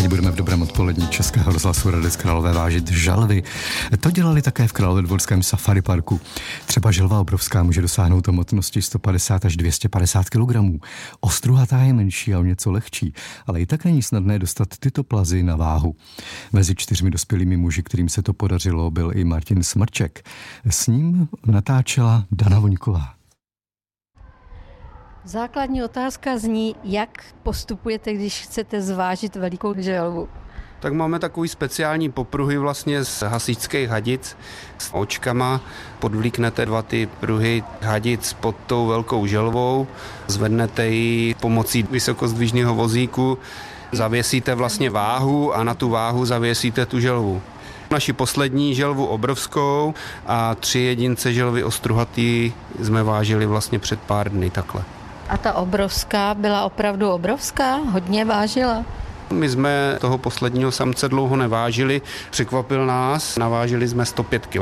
budeme v dobrém odpolední Českého rozhlasu Hradec Králové vážit želvy. To dělali také v Královéhradeckém safari parku. Třeba želva obrovská může dosáhnout hmotnosti 150 až 250 kg. Ostruhatá je menší a o něco lehčí, ale i tak není snadné dostat tyto plazy na váhu. Mezi 4 dospělými muži, kterým se to podařilo, byl i Martin Smrček. S ním natáčela Dana Voňková. Základní otázka zní, jak postupujete, když chcete zvážit velikou želvu? Tak máme takový speciální popruhy vlastně z hasičských hadic s očkama. Podvlíknete 2 ty pruhy hadic pod tou velkou želvou, zvednete ji pomocí vysokozdvižného vozíku, zavěsíte vlastně váhu a na tu váhu zavěsíte tu želvu. Naši poslední želvu obrovskou a 3 jedince želvy ostruhatý jsme vážili vlastně před pár dny takhle. A ta obrovská byla opravdu obrovská? Hodně vážila? My jsme toho posledního samce dlouho nevážili, překvapil nás, navážili jsme 105 kg.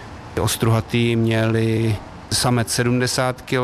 Ostruhatý měli samec 70 kg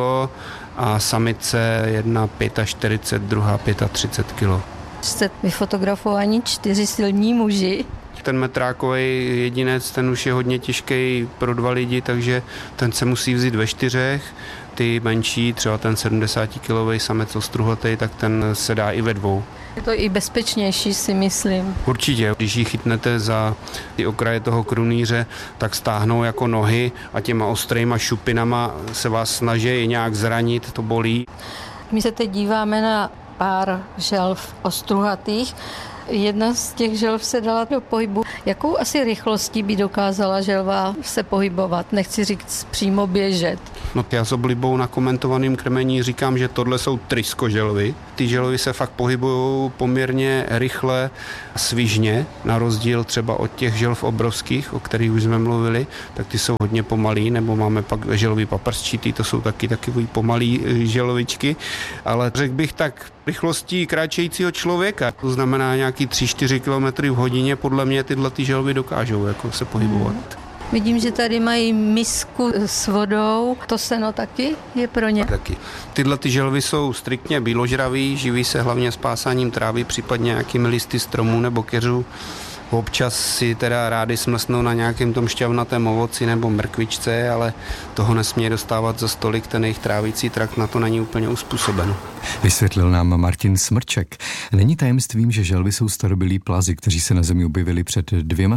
a samice jedna 45, druhá 35 kg. Jste vyfotografovaní 4 silní muži. Ten metrákový jedinec, ten už je hodně těžký pro 2 lidi, takže ten se musí vzít ve 4. Ty menší, třeba ten 70-kilový samec ostruhatý, tak ten se dá i ve 2. Je to i bezpečnější, si myslím. Určitě, když ji chytnete za ty okraje toho krunýře, tak stáhnou jako nohy a těma ostrýma šupinama se vás snaží nějak zranit, to bolí. My se teď díváme na pár želv ostruhatých. Jedna z těch želv se dala do pohybu. Jakou asi rychlostí by dokázala želva se pohybovat? Nechci říct přímo běžet. No, já s oblibou na komentovaném krmení říkám, že tohle jsou tryskoželvy. Ty želvy se fakt pohybují poměrně rychle a svižně, na rozdíl třeba od těch želv obrovských, o kterých už jsme mluvili, tak ty jsou hodně pomalý, nebo máme pak želvy paprsčitý, to jsou taky takový pomalý želvičky, ale řekl bych tak rychlostí kráčejícího člověka, to znamená nějaký 3-4 km v hodině, podle mě tyhle ty želvy dokážou jako se pohybovat. Vidím, že tady mají misku s vodou. To seno taky je pro ně? Taky. Tyhle ty želvy jsou striktně bíložraví, živí se hlavně spásáním trávy, případně nějakými listy stromů nebo keřů. Občas si teda rádi smlsnou na nějakém tom šťavnatém ovoci nebo mrkvičce, ale toho nesmí dostávat za stolik, ten jejich trávicí trakt na to není úplně uspůsoben. Vysvětlil nám Martin Smrček. Není tajemstvím, že želvy jsou starobylí plazi, kteří se na Zemi objevili před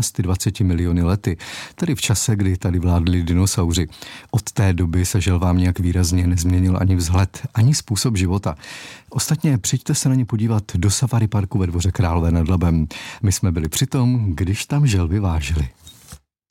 220 miliony lety, tedy v čase, kdy tady vládli dinosauři. Od té doby se želvám nějak výrazně nezměnil ani vzhled, ani způsob života. Ostatně přijďte se na ně podívat do safari parku ve Dvoře Králové nad Labem. My jsme byli přitom, když tam želvy vážili.